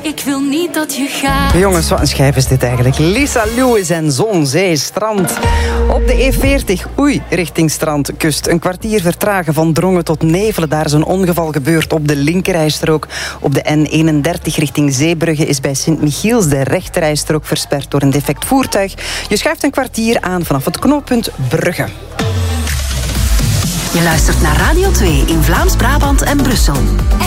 ik wil niet dat je gaat. Jongens, wat een schijf is dit eigenlijk. Lisa Lewis en Zon, Zee, Strand. Op de E40, richting strand, kust. Een kwartier vertragen van Drongen tot Nevelen. Daar is een ongeval gebeurd op de linkerrijstrook. Op de N31 richting Zeebrugge is bij Sint-Michiels de rechterrijstrook versperd door een defect voertuig. Je schuift een kwartier aan vanaf het knooppunt Brugge. Je luistert naar Radio 2 in Vlaams-Brabant en Brussel.